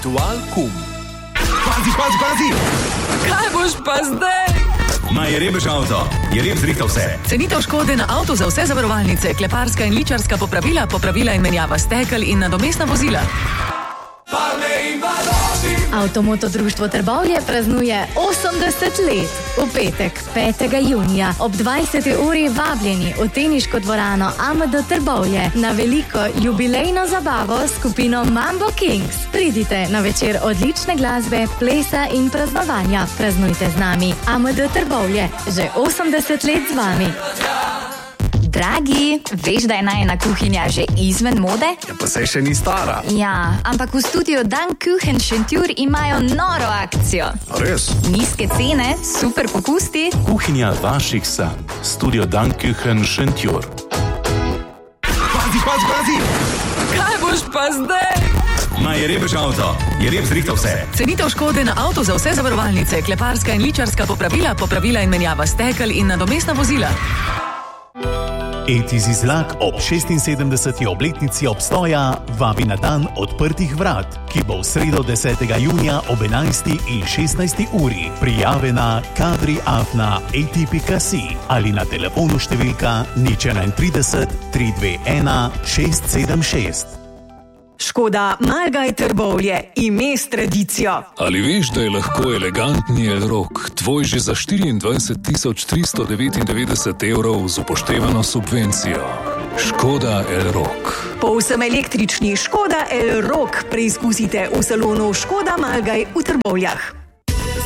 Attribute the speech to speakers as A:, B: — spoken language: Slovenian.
A: Ritual kum. Pazi!
B: Kaj boš pa zdaj?
C: Ma je rebež avto, je reb zrihtal vse.
B: Cenitev škode na avto za vse zavarovalnice, kleparska in ličarska popravila in menjava stekel in nadomestna vozila.
D: Avtomoto društvo Trbovlje praznuje 80 let. V petek, 5. junija, ob 20. uri vabljeni v teniško dvorano AMD Trbovlje na veliko jubilejno zabavo s skupino Mambo Kings. Pridite na večer odlične glasbe, plesa in praznovanja. Praznujte z nami. AMD Trbovlje, že 80 let z vami.
E: Dragi, veš, da je najina kuhinja že izven mode?
A: Ja, pa saj še ni stara.
E: Ja, ampak v studiu Dankuchen Šentjur imajo noro akcijo.
A: Res?
E: Nizke cene, super popusti.
F: Kuhinja vaših sanj. Studio Dankuchen Šentjur.
A: Pazi!
B: Kaj boš pa zdaj?
C: Ma je rebež avto, je reb zrihtal vse.
B: Cenitev škode na avto za vse zavarovalnice, kleparska in ličarska popravila in menjava stekel in nadomestna vozila.
G: ETZ Zlak ob 76. obletnici obstoja vabi na dan odprtih vrat, ki bo v sredo 10. junija ob 11. in 16. uri. Prijave na kadri@at.si ali na telefonu številka 031 321 676.
B: Škoda Malgaj Trbovlje, ime s tradicijo.
H: Ali veš, da je lahko elegantni Elrock tvoj že za 24 399 evrov z upoštevano subvencijo? Škoda Elrock.
B: Povsem električni Škoda Elrock preizkusite v salonu Škoda Malgaj v Trbovljah.